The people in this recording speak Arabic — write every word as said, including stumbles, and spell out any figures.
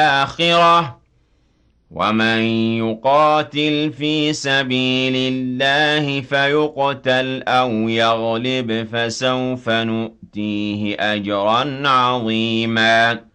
الآخرة ومن يقاتل في سبيل الله فيقتل أو يغلب فسوف نؤتيه أجرا عظيما